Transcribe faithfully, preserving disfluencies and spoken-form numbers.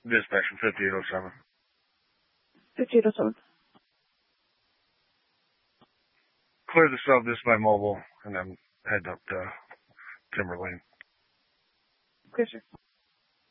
Dispatch from fifty-eight oh seven. fifty-eight oh seven. Clear the sub this by mobile, and then head up to Timberlane. Okay, sir.